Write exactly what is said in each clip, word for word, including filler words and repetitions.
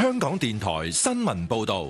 香港電台新聞報道。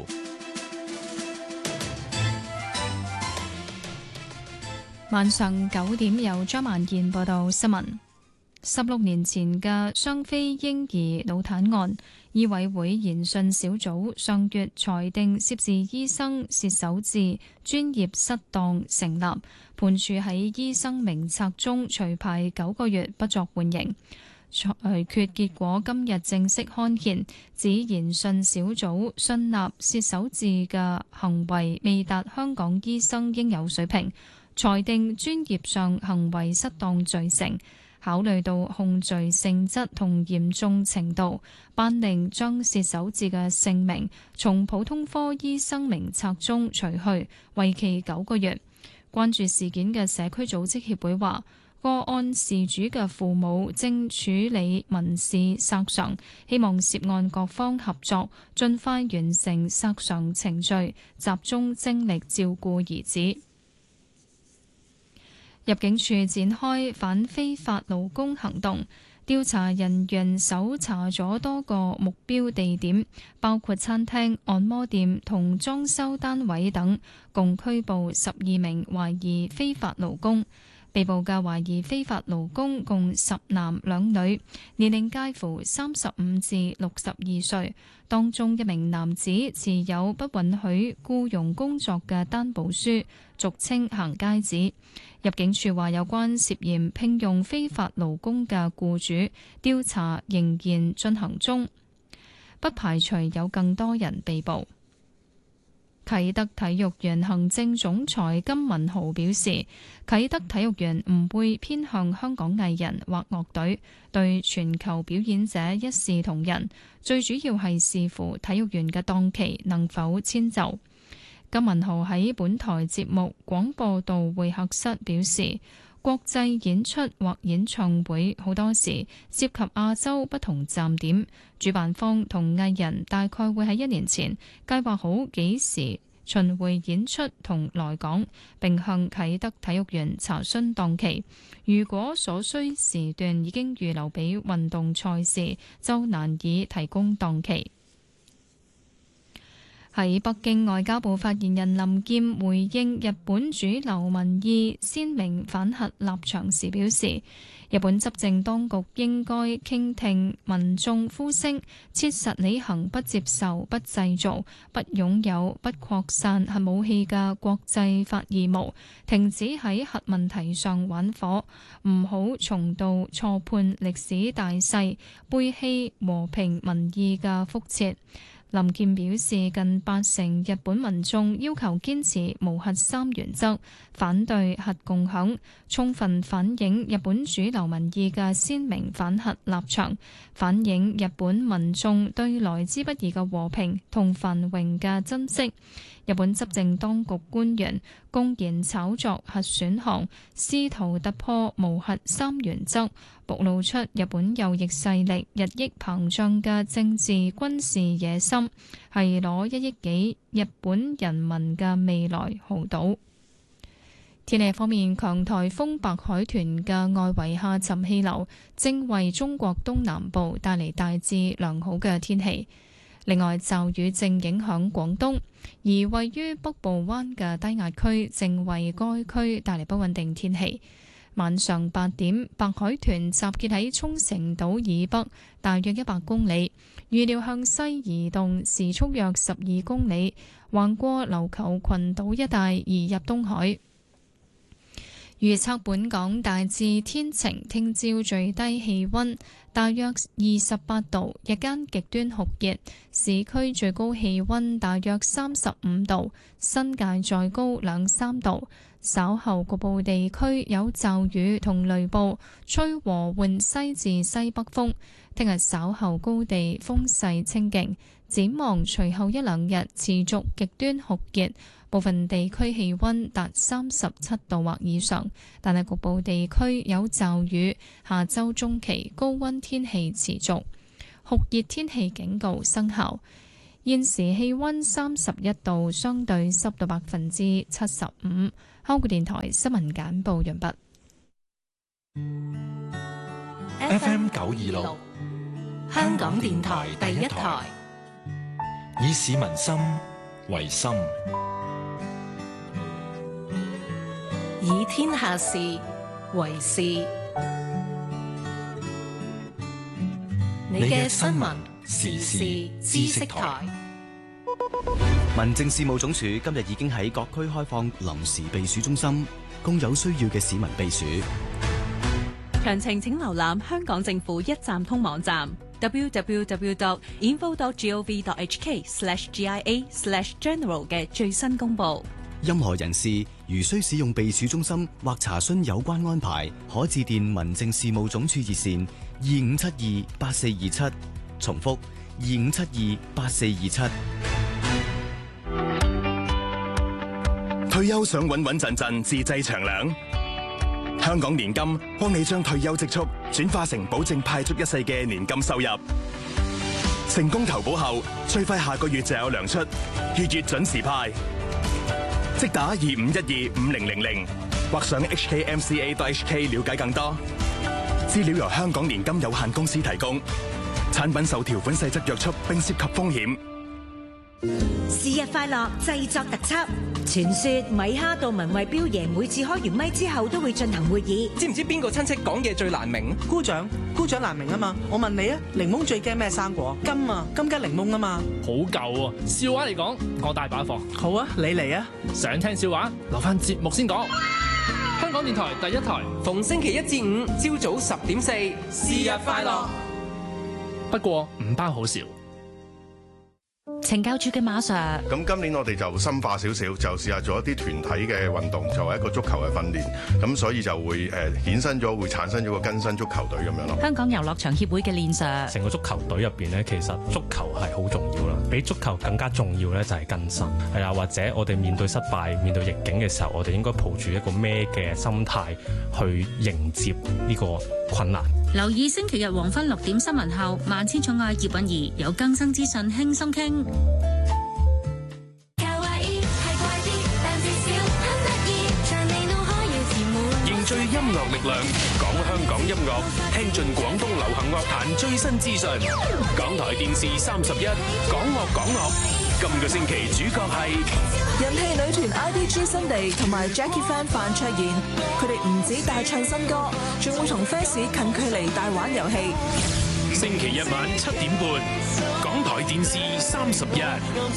晚上九點由張萬燕報道新聞。十六年前嘅雙非嬰兒腦癱案，醫委會研訊小組上月裁定涉事醫生薛守志專業失當成立，判處喺醫生名冊中除牌九個月，不作緩刑。裁決結果今日正式刊憲，指研訊小組信納薛守志嘅行為未達香港醫生應有水平，裁定專業上行為失當罪成。考慮到控罪性質同嚴重程度，頒令將薛守志嘅姓名從普通科醫生名冊中除去，為期九個月。關注事件嘅社區組織協會話，個案事主嘅父母正處理民事索償，希望涉案各方合作，盡快完成索償程序，集中精力照顧兒子。入境處展開反非法勞工行動，調查人員搜查咗多個目標地點，包括餐廳、按摩店同裝修單位等，共拘捕十二名懷疑非法勞工。被捕嘅懷疑非法勞工共十男兩女，年齡介乎三十五至六十二歲。當中一名男子持有不允許僱傭工作嘅擔保書，俗稱行街紙。入境處話，有關涉嫌聘用非法勞工嘅僱主調查仍然進行中，不排除有更多人被捕。啟德體育園行政總裁金文豪表示，啟德體育園唔會偏向香港藝人或樂隊，對全球表演者一視同仁，最主要係視乎體育園嘅檔期能否遷就。金文豪喺本台節目廣播道會客室表示，國際演出或演唱會好多時涉及亞洲不同站點，主辦方同藝人大概會喺一年前計劃好幾時巡迴演出同來港，並向啟德體育園查詢檔期。如果所需時段已經預留俾運動賽事，就難以提供檔期。喺北京，外交部發言人林劍回應日本主流民意鮮明反核立場時表示，日本執政當局應該傾聽民眾呼聲，切實履行不接受、不製造、不擁有、不擴散核武器嘅國際法義務，停止喺核問題上玩火，唔好重蹈錯判歷史大勢、背棄和平民意嘅覆轍。林健表示，近八成日本民眾要求堅持無核三原則，反對核共享，充分反映日本主流民意嘅鮮明反核立場，反映日本民眾對來之不易嘅和平同繁榮嘅珍惜。日本執政當局官員公然炒作核選項，試圖突破無核三原則，暴露出日本右翼勢力日益膨脹嘅政治軍事野心，係攞一億幾日本人民嘅未來豪賭。天氣方面，強颱風白海豚嘅外圍下沉氣流正為中國東南部帶嚟大致良好嘅天氣。另外，驟雨正影響廣東，而位於北部灣嘅低壓區正為該區帶嚟不穩定天氣。晚上八點，白海豚集結喺沖繩島以北大約一百公里，預料向西移動，時速約十二公里，橫過琉球群島一帶移入東海。預測本港大致天晴，聽朝最低氣溫大約二十八度，日間極端酷熱，市區最高氣溫大約三十五度，新界再高兩三度。稍後局部地區有驟雨同雷暴，吹和緩西至西北風。聽日稍後高地風勢清勁，展望隨後一兩日持續極端酷熱。部分地區氣溫達三十七度或以上，但係局部地區有驟雨。下周中期高溫天氣持續，酷熱天氣警告生效。現時氣溫三十一度，相對濕度百分之七十五。香港電台新聞簡報完畢。 F M 九二六，香港電台第一台。 以市民心為心， 以天下事為事。你嘅新聞時事知識台。 民政事務總署今日已經喺各區開放臨時避暑中心，供有需要嘅市民避暑。 詳情請瀏覽香港政府一站通網站 double-u double-u double-u dot info dot gov dot h k slash g i a slash general 嘅最新公佈。 任何人士如需使用避暑中心或查詢有關安排，可致電民政事務總署熱線二五七二八四二七，重複二五七二八四二七。 退休想穩穩陣陣自製長糧，香港年金幫你將退休積蓄轉化成保證派足一世嘅年金收入。成功投保後，最快下個月就有糧出，月月準時派。即打二五一二五零零零，或上 h k m c a dot h k 了解更多。資料由香港年金有限公司提供，產品受條款細則約束並涉及風險。 是日快樂製作特輯。傳說米哈到文慧標爺每次開完咪之後都會進行會議。 知唔知邊個親戚講嘢最難明？ 姑丈，姑丈難明啊嘛。我問你啊，檸檬最驚咩生果？金啊，金桔檸檬啊嘛。 好舊啊！笑話嚟講，我大把貨。 好啊，你嚟啊！ 想聽笑話，留翻節目先講。香港電台第一台， 逢星期一至五朝早十點四，是日快樂。 不過唔包好笑。 懲教處嘅馬 Sir， 咁今年我哋就深化少少，就試下做一啲團體嘅運動，作為一個足球嘅訓練，咁所以就會誒衍生咗，會產生咗個更新足球隊咁樣咯。 香港遊樂場協會嘅練 Sir， 成個足球隊入邊咧，其實足球係好重要啦，比足球更加重要咧就係更新，係啊，或者我哋面對失敗、面對逆境嘅時候，我哋應該抱住一個咩嘅心態去迎接呢個困難。 留意星期日黃昏六點新聞後，萬千寵愛葉韻儀有更新資訊輕鬆傾。 凝聚音樂力量，講香港音樂，聽盡廣東流行樂壇最新資訊。港台電視三十一，講樂講樂。今個星期主角係人氣女團 I D G 新地同埋 Jackie Fan 范卓妍，佢哋唔止大唱新歌，仲會同 fans 近距離大玩遊戲。 星期日晚七點半，港台電視三十一。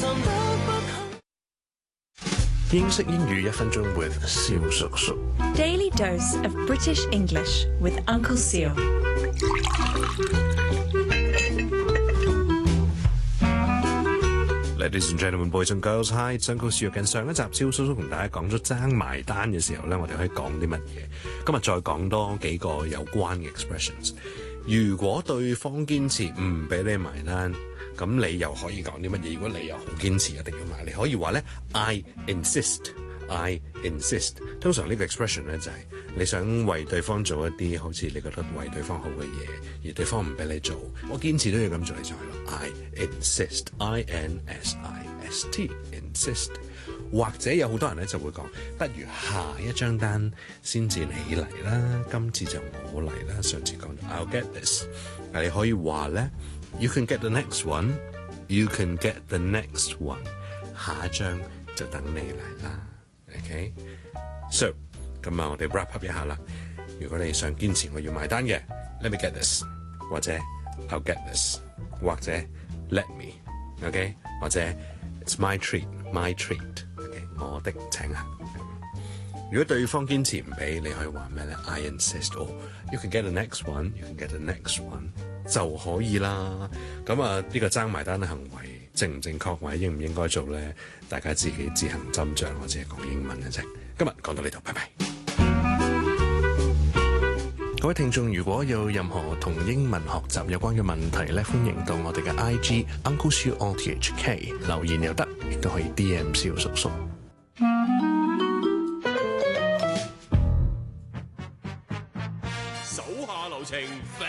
英式英語一分鐘 with 蕭叔叔。 Daily dose of British English with Uncle Seal。 Ladies and gentlemen, boys and girls, hi， Uncle Seal。近上一集蕭叔叔同大家講咗爭埋單嘅時候咧，我哋可以講啲乜嘢？今日再講多幾個有關嘅 expressions。如果對方堅持唔俾你埋單，咁你又可以講啲乜嘢？如果你又好堅持一定要買，你可以話咧 I insist，I insist。通常呢個 expression 咧就係你想為對方做一啲好似你覺得為對方好嘅嘢，而對方唔俾你做，我堅持都要咁做，你就係咯 I insist，I N S I S T，insist。或者有好多人咧就會講，不如下一張單先至你嚟啦，今次就我嚟啦。上次講 I'll get this， 嗱你可以話咧 You can get the next one， You can get the next one， 下一張就等你嚟啦。OK， so 咁啊，我哋 wrap up 一下啦。如果你想堅持我要埋單嘅 ，Let me get this， 或者 I'll get this， 或者 Let me，OK， 或者 It's my treat，my treat。OK， 我的請客。如果對方堅持唔俾，你可以話咩咧 ？I insist， or you can get the next one，you can get the next one 就可以啦。咁啊，呢個爭埋單嘅行為正唔正確或者應唔應該做咧？大家自己自行斟酌，我只係講英文嘅啫。今日講到呢度，拜拜。各位聽眾，如果有任何同英文學習有關嘅問題咧，歡迎到我哋嘅 I G Uncle Siu O T H K 留言又得，亦都可以 D M 蕭叔叔。